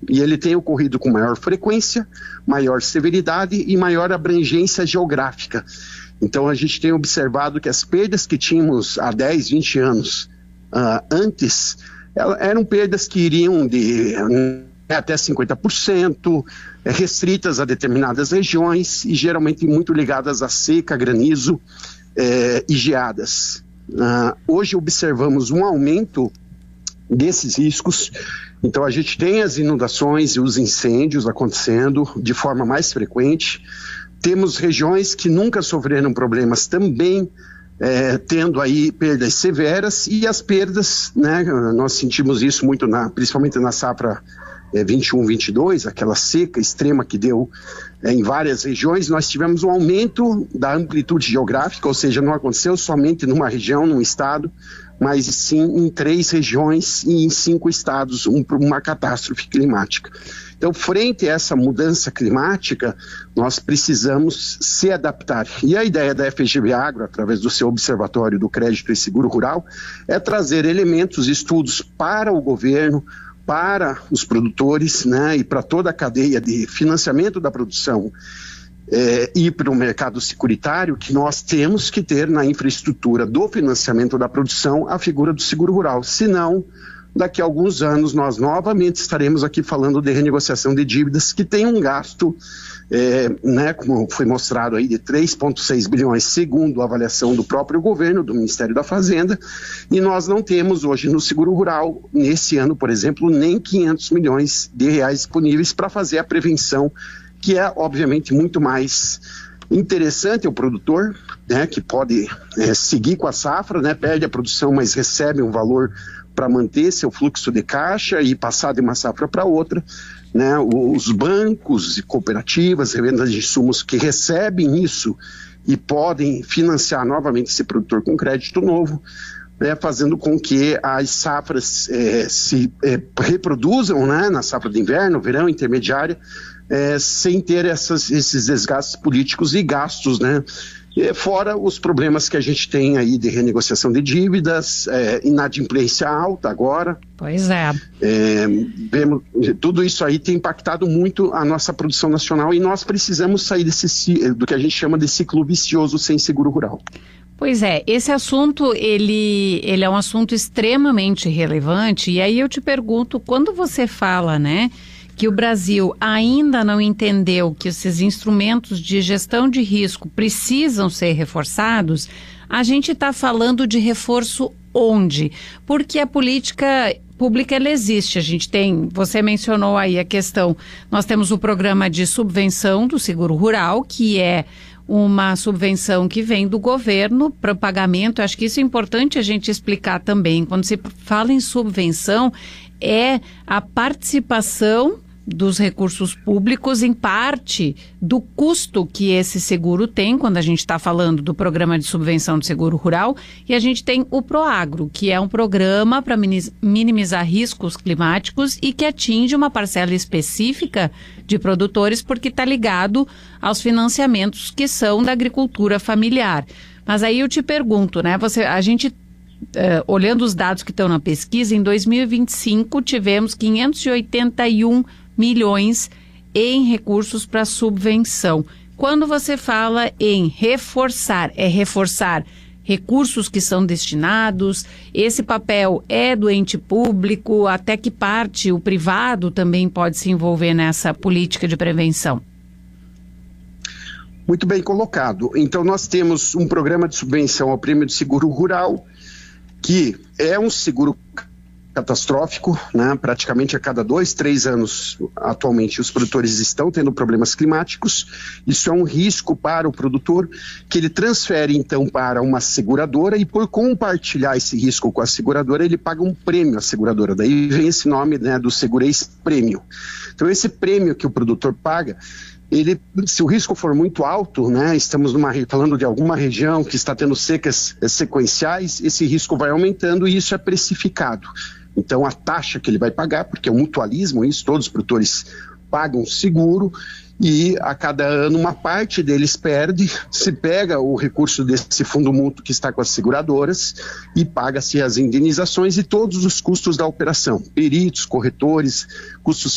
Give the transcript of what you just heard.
e ele tem ocorrido com maior frequência, maior severidade e maior abrangência geográfica. Então a gente tem observado que as perdas que tínhamos há 10, 20 anos antes, eram perdas que iriam de até 50%, restritas a determinadas regiões e geralmente muito ligadas a seca, granizo e geadas. Hoje observamos um aumento desses riscos, então a gente tem as inundações e os incêndios acontecendo de forma mais frequente. Temos regiões que nunca sofreram problemas também tendo aí perdas severas, e as perdas, né, nós sentimos isso muito principalmente na safra 21-22, aquela seca extrema que deu em várias regiões. Nós tivemos um aumento da amplitude geográfica, ou seja, não aconteceu somente numa região, num estado, mas sim em 3 regiões e em 5 estados, uma catástrofe climática. Então, frente a essa mudança climática, nós precisamos se adaptar. E a ideia da FGV Agro, através do seu Observatório do Crédito e Seguro Rural, é trazer elementos, estudos para o governo, para os produtores, né, e para toda a cadeia de financiamento da produção e para o mercado securitário, que nós temos que ter na infraestrutura do financiamento da produção a figura do seguro rural. Senão, daqui a alguns anos, nós novamente estaremos aqui falando de renegociação de dívidas, que tem um gasto, né, como foi mostrado aí, de 3,6 bilhões, segundo a avaliação do próprio governo, do Ministério da Fazenda, e nós não temos hoje no seguro rural, nesse ano, por exemplo, nem 500 milhões de reais disponíveis para fazer a prevenção, que é, obviamente, muito mais interessante ao produtor, né, que pode seguir com a safra, né, perde a produção, mas recebe um valor para manter seu fluxo de caixa e passar de uma safra para outra, né? Os bancos e cooperativas, revendas de insumos que recebem isso e podem financiar novamente esse produtor com crédito novo, né, fazendo com que as safras se reproduzam, né, na safra de inverno, verão, intermediária, sem ter esses desgastes políticos e gastos, né? Fora os problemas que a gente tem aí de renegociação de dívidas, inadimplência alta agora. Pois é. Vemos, tudo isso aí tem impactado muito a nossa produção nacional, e nós precisamos sair do que a gente chama de ciclo vicioso sem seguro rural. Pois é, esse assunto, ele é um assunto extremamente relevante, e aí eu te pergunto, quando você fala, né, que o Brasil ainda não entendeu que esses instrumentos de gestão de risco precisam ser reforçados, a gente está falando de reforço onde? Porque a política pública, ela existe. A gente tem, você mencionou aí a questão, nós temos o programa de subvenção do seguro rural, que é uma subvenção que vem do governo para o pagamento. Acho que isso é importante a gente explicar também. Quando se fala em subvenção, é a participação dos recursos públicos em parte do custo que esse seguro tem, quando a gente está falando do programa de subvenção do seguro rural, e a gente tem o Proagro, que é um programa para minimizar riscos climáticos e que atinge uma parcela específica de produtores, porque está ligado aos financiamentos que são da agricultura familiar. Mas aí eu te pergunto, né, a gente olhando os dados que estão na pesquisa, em 2025 tivemos 581 milhões em recursos para subvenção. Quando você fala em reforçar, é reforçar recursos que são destinados, esse papel é do ente público, até que parte o privado também pode se envolver nessa política de prevenção? Muito bem colocado. Então nós temos um programa de subvenção ao prêmio de seguro rural, que é um seguro catastrófico, né? Praticamente a cada 2, 3 anos, atualmente, os produtores estão tendo problemas climáticos. Isso é um risco para o produtor, que ele transfere, então, para uma seguradora, e por compartilhar esse risco com a seguradora, ele paga um prêmio à seguradora. Daí vem esse nome, né, do Segureis Prêmio. Então, esse prêmio que o produtor paga, se o risco for muito alto, né, estamos falando de alguma região que está tendo secas sequenciais, esse risco vai aumentando e isso é precificado. Então a taxa que ele vai pagar, porque é um mutualismo, isso, todos os produtores pagam seguro, e a cada ano uma parte deles perde, se pega o recurso desse fundo mútuo que está com as seguradoras e paga-se as indenizações e todos os custos da operação, peritos, corretores, custos